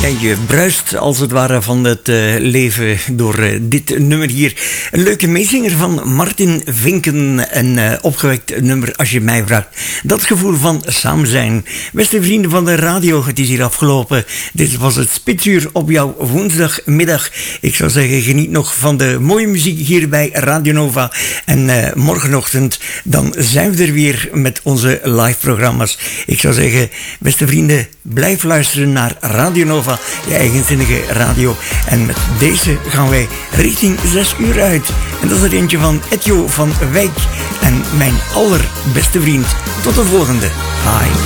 Ja, je bruist als het ware van het leven door dit nummer hier. Een leuke meezinger van Martin Vinken. Een opgewekt nummer als je mij vraagt. Dat gevoel van samen zijn. Beste vrienden van de radio, het is hier afgelopen. Dit was het Spitsuur op jouw woensdagmiddag. Ik zou zeggen, geniet nog van de mooie muziek hier bij Radio Nova. En morgenochtend, dan zijn we er weer met onze live programma's. Ik zou zeggen, beste vrienden, blijf luisteren naar Radio Nova. Je eigenzinnige radio. En met deze gaan wij richting 6 uur uit. En dat is er eentje van Etjo van Wijk. En mijn allerbeste vriend. Tot de volgende. Hi.